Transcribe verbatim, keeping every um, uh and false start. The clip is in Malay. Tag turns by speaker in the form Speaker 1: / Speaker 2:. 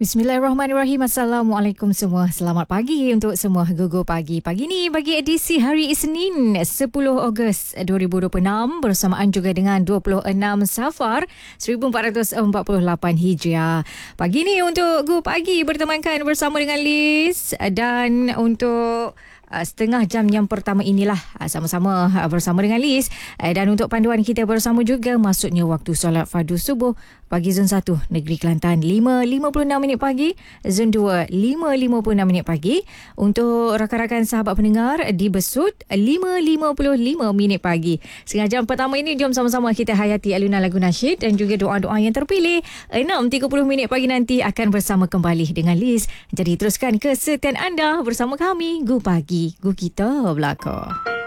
Speaker 1: Bismillahirrahmanirrahim. Assalamualaikum semua. Selamat pagi untuk semua Gugu Pagi. Pagi ni bagi edisi hari Isnin sepuluh Ogos dua ribu dua puluh enam bersamaan juga dengan dua puluh enam Safar seribu empat ratus empat puluh lapan Hijriah. Pagi ni untuk Gugu Pagi bertemankan bersama dengan Liz, dan untuk Uh, setengah jam yang pertama inilah uh, sama-sama uh, bersama dengan Liz, uh, dan untuk panduan kita bersama juga masuknya waktu solat fardu subuh bagi Zon satu Negeri Kelantan lima lima puluh enam minit pagi, Zon dua lima lima puluh enam minit pagi, untuk rakan-rakan sahabat pendengar di Besut lima lima puluh lima minit pagi. Setengah jam pertama ini jom sama-sama kita hayati alunan lagu nasyid dan juga doa-doa yang terpilih. Enam tiga puluh minit pagi nanti akan bersama kembali dengan Liz. Jadi teruskan kesetiaan anda bersama kami Gugu Pagi, Gu kita belakang.